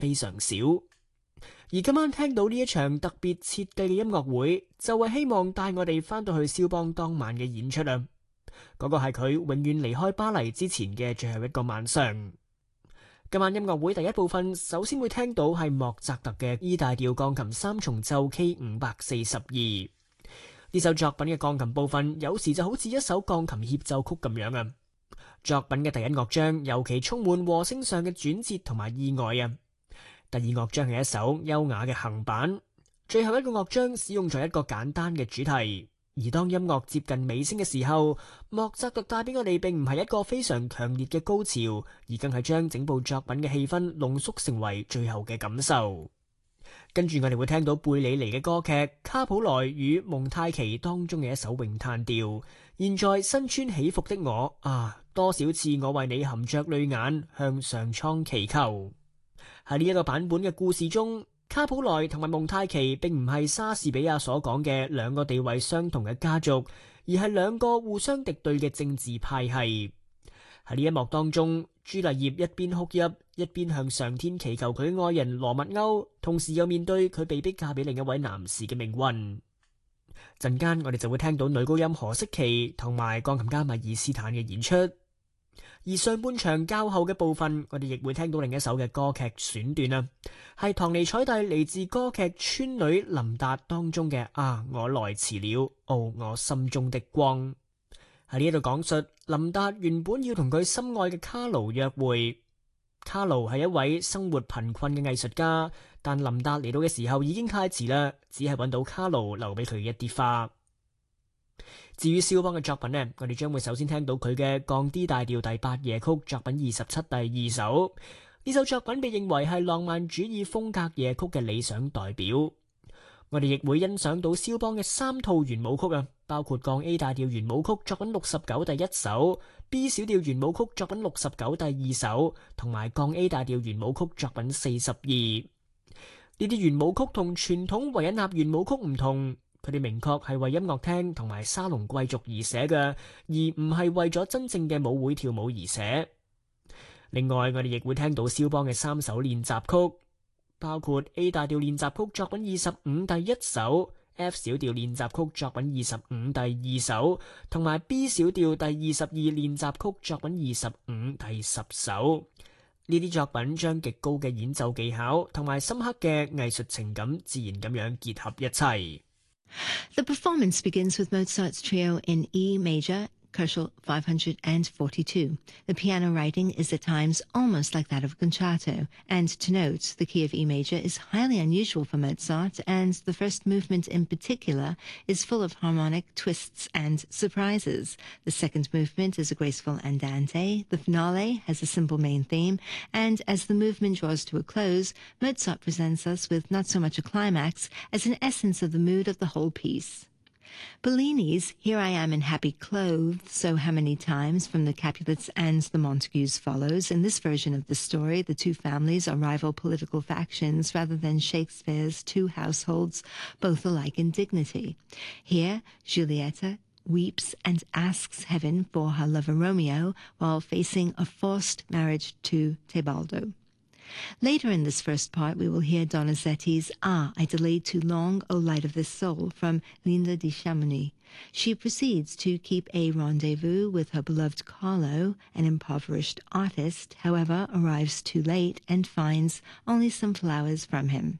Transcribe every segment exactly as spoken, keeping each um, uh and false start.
非常少。而今晚聽到呢一場特別設計嘅音樂會，就係希望帶我哋翻到去肖邦當晚嘅演出啊！嗰個係佢永遠離開巴黎之前嘅最後一個晚上。今晚音樂會第一部分，首先會聽到係莫扎特嘅 E 大調鋼琴三重奏 K 五百四十二。呢首作品嘅鋼琴部分，有時就好似一首鋼琴協奏曲咁樣啊！作品嘅第一樂章尤其充滿和聲上嘅轉折同埋意外啊！第二樂章係一首優雅嘅行板，最後一個樂章使用咗一個簡單嘅主題。而當音樂接近尾聲嘅時候，莫扎特帶俾我哋並唔係一個非常強烈嘅高潮，而更係將整部作品嘅氣氛濃縮成為最後嘅感受。跟住我哋會聽到貝里尼嘅歌劇《卡普萊與蒙太奇》當中嘅一首詠嘆調。現在身穿起伏的我啊，多少次我為你含着淚眼向上蒼祈求。喺呢一個版本嘅故事中，卡普萊同埋蒙太奇並唔係莎士比亞所講嘅兩個地位相同嘅家族，而係兩個互相敵對嘅政治派系。喺呢一幕當中，朱麗葉一邊哭泣，一邊向上天祈求佢嘅愛人羅密歐，同時又面對佢被逼嫁俾另一位男士嘅命運。陣間我哋就會聽到女高音何色奇同埋鋼琴家米爾斯坦嘅演出。而上半場較後嘅部分，我哋亦會聽到另一首嘅歌劇選段啊，係唐尼采蒂嚟自歌劇《村女琳達》當中嘅啊，我來遲了，哦，我心中的光。喺呢度講述琳達原本要同佢心愛嘅卡盧約會，卡盧係一位生活貧困嘅藝術家，但琳達嚟到嘅時候已經太遲啦，只係揾到卡盧留俾佢一啲花。至於肖邦嘅作品呢，我哋將會首先聽到佢嘅降 D 大調第八夜曲作品二十七第二首。呢首作品被認為係浪漫主義風格夜曲嘅理想代表。我哋亦會欣賞到肖邦嘅三套圓舞曲啊，包括降 A 大調圓舞曲作品六十九第一首、B 小調圓舞曲作品六十九第二首，同埋降 A 大調圓舞曲作品四十二。呢啲圓舞曲同傳統維也納圓舞曲唔同。佢哋明確係為音樂廳同埋沙龍貴族而寫嘅，而唔係為咗真正嘅舞會跳舞而寫。另外，我哋亦會聽到肖邦嘅三首練習曲，包括 A 大調練習曲作品二十五第一首、F 小調練習曲作品二十五第二首，同埋 B 小調第二十二練習曲作品二十五第十首。呢啲作品將極高嘅演奏技巧同埋深刻嘅藝術情感自然咁樣結合一齊。 The performance begins with Mozart's trio in E major, Koschel five hundred forty-two. The piano writing is at times almost like that of a concerto, and to note, the key of E major is highly unusual for Mozart, and the first movement in particular is full of harmonic twists and surprises. The second movement is a graceful andante, the finale has a simple main theme, and as the movement draws to a close, Mozart presents us with not so much a climax as an essence of the mood of the whole piece. Bellini's Here I Am in Happy Clothes, So How Many Times from the Capulets and the Montagues follows. In this version of the story, the two families are rival political factions rather than Shakespeare's two households, both alike in dignity. Here, Giulietta weeps and asks heaven for her lover Romeo while facing a forced marriage to Tebaldo. Later in this first part, we will hear Donizetti's Ah, I Delayed Too Long, O Light of the Soul from Linda di Chamonix. She proceeds to keep a rendezvous with her beloved Carlo, an impoverished artist, however, arrives too late and finds only some flowers from him.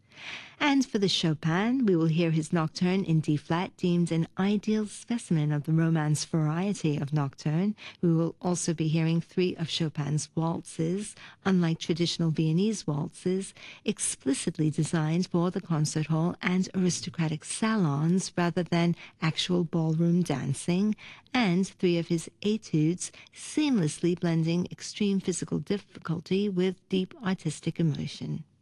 And for the Chopin, we will hear his Nocturne in D-flat, deemed an ideal specimen of the Romance variety of Nocturne. We will also be hearing three of Chopin's waltzes, unlike traditional Viennese waltzes, explicitly designed for the concert hall and aristocratic salons rather than actual ballroom dancing, and three of his etudes, seamlessly blending extreme physical difficulty with deep artistic emotion.